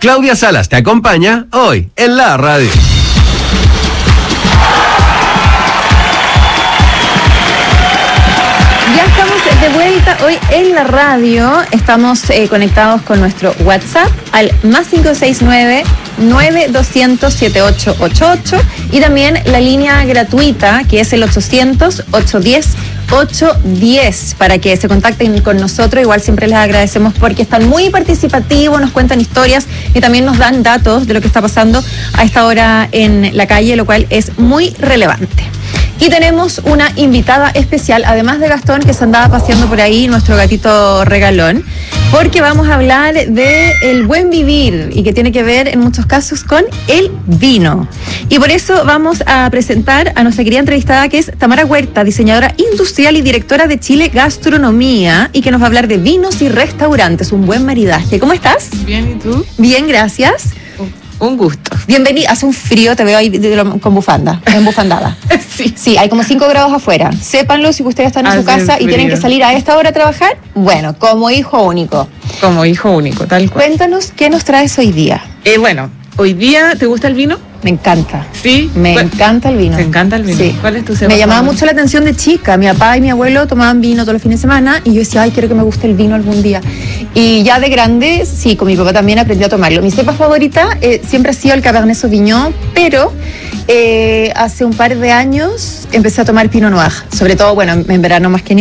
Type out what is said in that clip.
Claudia Salas te acompaña hoy en la radio. Ya estamos de vuelta hoy en la radio. Estamos conectados con nuestro WhatsApp al más 569-9200-7888 y también la línea gratuita que es el 800-810-810 para que se contacten con nosotros. Igual siempre les agradecemos porque están muy participativos, nos cuentan historias y también nos dan datos de lo que está pasando a esta hora en la calle, lo cual es muy relevante. Y tenemos una invitada especial, además de Gastón, que se andaba paseando por ahí, nuestro gatito regalón, porque vamos a hablar de el buen vivir y que tiene que ver en muchos casos con el vino. Y por eso vamos a presentar a nuestra querida entrevistada, que es Tamara Huerta, diseñadora industrial y directora de Chile Gastronomía, y que nos va a hablar de vinos y restaurantes, un buen maridaje. ¿Cómo estás? Bien, ¿y tú? Bien, gracias. Un gusto. Bienvenida, hace un frío, te veo ahí con bufanda, embufandada. Sí, hay como 5 grados afuera. Sépanlo si ustedes están en su casa y tienen que salir a esta hora a trabajar. Bueno, como hijo único. Como hijo único, tal cual. Cuéntanos qué nos traes hoy día. Bueno, hoy día, ¿te gusta el vino? Me encanta. Sí. Me encanta el vino. ¿Te encanta el vino? Sí. ¿Cuál es tu Me llamaba mucho la atención de chica. Mi papá y mi abuelo tomaban vino todos los fines de semana y yo decía, ay, quiero que me guste el vino algún día. Y ya de grande, sí, con mi papá también aprendí a tomarlo. Mi cepa favorita siempre ha sido el Cabernet Sauvignon, pero hace un par de años empecé a tomar Pinot Noir. Sobre todo, bueno, en verano más que